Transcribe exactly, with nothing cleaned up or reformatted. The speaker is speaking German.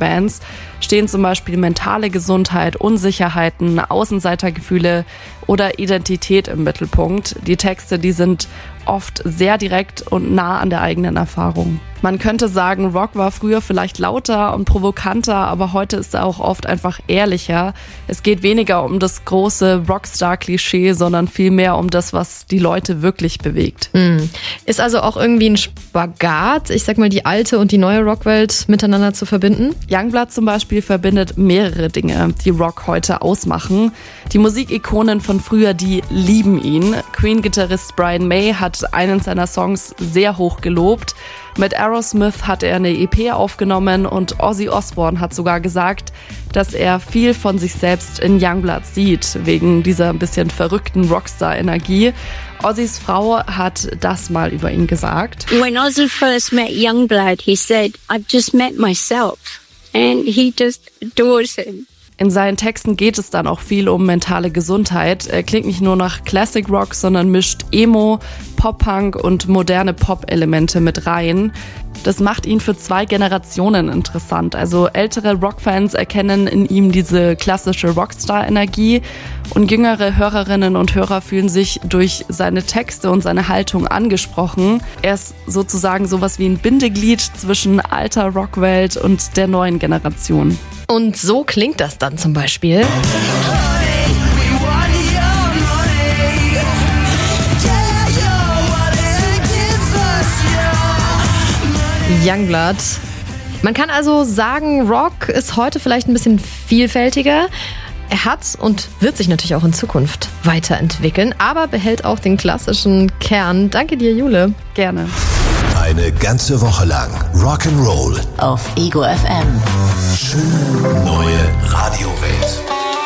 Rockbands stehen zum Beispiel mentale Gesundheit, Unsicherheiten, Außenseitergefühle oder Identität im Mittelpunkt. Die Texte, die sind oft sehr direkt und nah an der eigenen Erfahrung. Man könnte sagen, Rock war früher vielleicht lauter und provokanter, aber heute ist er auch oft einfach ehrlicher. Es geht weniger um das große Rockstar-Klischee, sondern vielmehr um das, was die Leute wirklich bewegt. Mhm. Ist also auch irgendwie ein Spagat, ich sag mal, die alte und die neue Rockwelt miteinander zu verbinden? Youngblood zum Beispiel verbindet mehrere Dinge, die Rock heute ausmachen. Die Musikikonen von früher, die lieben ihn. Queen-Gitarrist Brian May hat einen seiner Songs sehr hoch gelobt. Mit Aerosmith hat er eine E P aufgenommen und Ozzy Osbourne hat sogar gesagt, dass er viel von sich selbst in Youngblood sieht, wegen dieser ein bisschen verrückten Rockstar-Energie. Ozzys Frau hat das mal über ihn gesagt. When Ozzy first met Youngblood, he said, I've just met myself. And he just adores him. In seinen Texten geht es dann auch viel um mentale Gesundheit. Er klingt nicht nur nach Classic Rock, sondern mischt Emo, Pop-Punk und moderne Pop-Elemente mit rein. Das macht ihn für zwei Generationen interessant. Also ältere Rockfans erkennen in ihm diese klassische Rockstar-Energie und jüngere Hörerinnen und Hörer fühlen sich durch seine Texte und seine Haltung angesprochen. Er ist sozusagen sowas wie ein Bindeglied zwischen alter Rockwelt und der neuen Generation. Und so klingt das dann zum Beispiel. Youngblood. Man kann also sagen, Rock ist heute vielleicht ein bisschen vielfältiger. Er hat und wird sich natürlich auch in Zukunft weiterentwickeln, aber behält auch den klassischen Kern. Danke dir, Jule. Gerne. Eine ganze Woche lang Rock'n'Roll auf Ego F M. Schöne neue Radio.